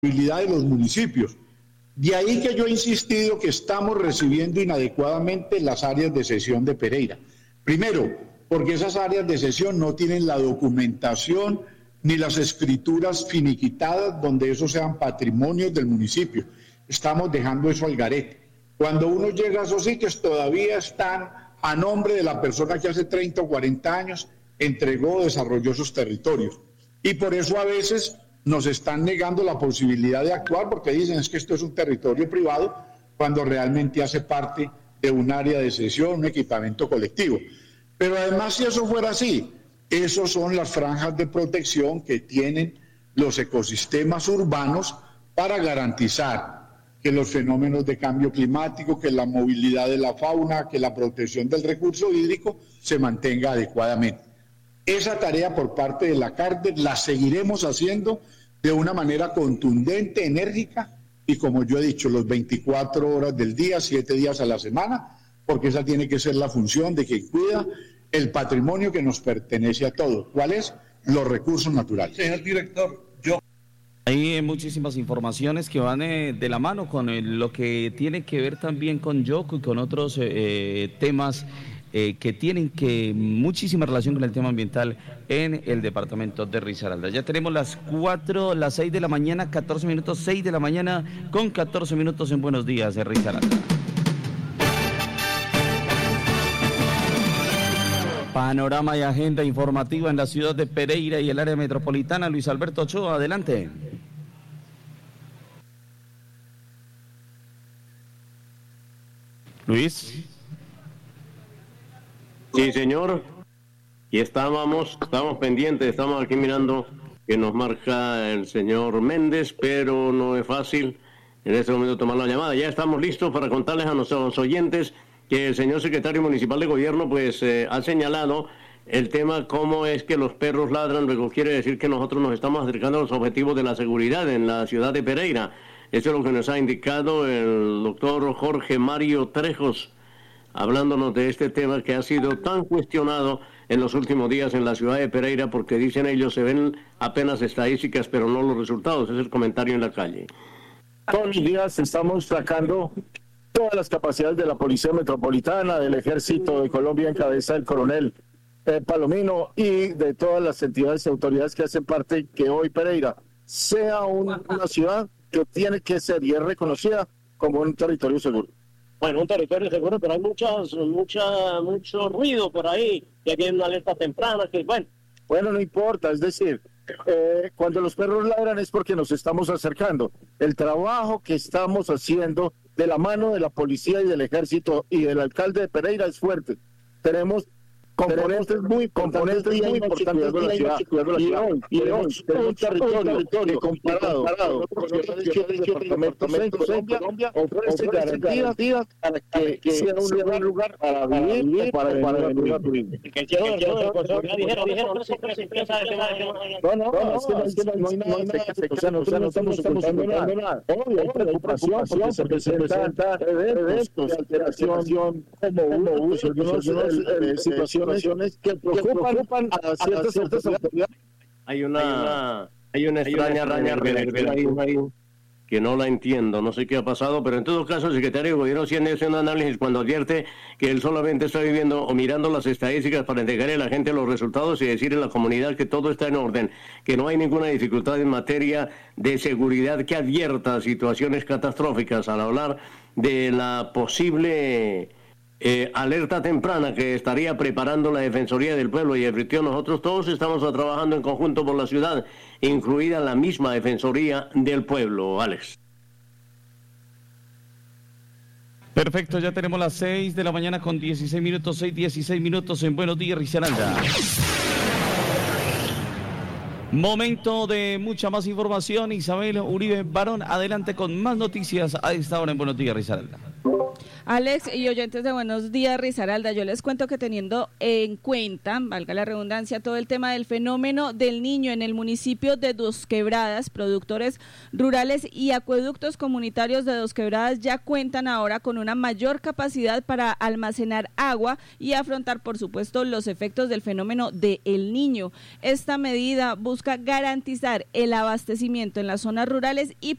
habilidad de los municipios. De ahí que yo he insistido que estamos recibiendo inadecuadamente las áreas de cesión de Pereira. Primero, porque esas áreas de cesión no tienen la documentación ni las escrituras finiquitadas donde esos sean patrimonios del municipio. Estamos dejando eso al garete. Cuando uno llega a esos sitios todavía están a nombre de la persona que hace 30 o 40 años entregó o desarrolló esos territorios. Y por eso a veces nos están negando la posibilidad de actuar porque dicen es que esto es un territorio privado cuando realmente hace parte de un área de cesión, un equipamiento colectivo. Pero además, si eso fuera así, esos son las franjas de protección que tienen los ecosistemas urbanos para garantizar que los fenómenos de cambio climático, que la movilidad de la fauna, que la protección del recurso hídrico se mantenga adecuadamente. Esa tarea por parte de la CARDE la seguiremos haciendo de una manera contundente, enérgica y, como yo he dicho, los 24 horas del día, 7 días a la semana, porque esa tiene que ser la función de quien cuida el patrimonio que nos pertenece a todos. ¿Cuál es? Los recursos naturales. Señor director, hay muchísimas informaciones que van de la mano con lo que tiene que ver también con Yoco y con otros temas que tienen muchísima relación con el tema ambiental en el departamento de Risaralda. Ya tenemos las 6 de la mañana, 14 minutos, 6 de la mañana con 14 minutos en Buenos Días de Risaralda. Panorama y agenda informativa en la ciudad de Pereira y el área metropolitana. Luis Alberto Ochoa, adelante. Luis. Sí, señor. Y estamos pendientes, estamos aquí mirando que nos marca el señor Méndez, pero no es fácil en este momento tomar la llamada. Ya estamos listos para contarles a nuestros oyentes que el señor secretario municipal de gobierno pues ha señalado el tema cómo es que los perros ladran, luego quiere decir que nosotros nos estamos acercando a los objetivos de la seguridad en la ciudad de Pereira. Eso es lo que nos ha indicado el doctor Jorge Mario Trejos, hablándonos de este tema que ha sido tan cuestionado en los últimos días en la ciudad de Pereira, porque dicen ellos se ven apenas estadísticas, pero no los resultados. Es el comentario en la calle. Todos los días estamos sacando todas las capacidades de la Policía Metropolitana, del Ejército de Colombia en cabeza del coronel Palomino y de todas las entidades y autoridades que hacen parte, que hoy Pereira sea una ciudad que tiene que ser y es reconocida como un territorio seguro. Bueno, un territorio seguro, pero hay mucho ruido por ahí, que hay una alerta temprana, que Bueno, no importa, es decir, cuando los perros ladran es porque nos estamos acercando. El trabajo que estamos haciendo de la mano de la policía y del ejército y del alcalde de Pereira es fuerte. Tenemos componentes muy importantes de la ciudad. Y hoy tenemos un territorio comparado con los departamentos en Colombia ofrece garantías para que sea un lugar para vivir o para venir a turismo. No, es que no hay nada, no estamos ocultando nada. Obvio, hay preocupación porque se presentan eventos, alteración, como uso, situaciones que preocupan a ciertas autoridades. Hay una extraña araña ahí que no la entiendo, no sé qué ha pasado, pero en todo caso el secretario de Gobierno sigue haciendo análisis cuando advierte que él solamente está viviendo o mirando las estadísticas para entregarle a la gente los resultados y decir en la comunidad que todo está en orden, que no hay ninguna dificultad en materia de seguridad que advierta situaciones catastróficas al hablar de la posible alerta temprana que estaría preparando la Defensoría del Pueblo, y advirtió: nosotros todos estamos trabajando en conjunto por la ciudad, incluida la misma Defensoría del Pueblo. Alex. Perfecto, ya tenemos las 6 de la mañana con 16 minutos, 6:16 minutos en Buenos Días, Risaralda. Momento de mucha más información. Isabel Uribe Barón, adelante con más noticias a esta hora en Buenos Días, Risaralda. Alex y oyentes de Buenos Días, Risaralda, yo les cuento que teniendo en cuenta, valga la redundancia, todo el tema del fenómeno del niño en el municipio de Dos Quebradas, productores rurales y acueductos comunitarios de Dos Quebradas ya cuentan ahora con una mayor capacidad para almacenar agua y afrontar, por supuesto, los efectos del fenómeno del niño. Esta medida busca garantizar el abastecimiento en las zonas rurales y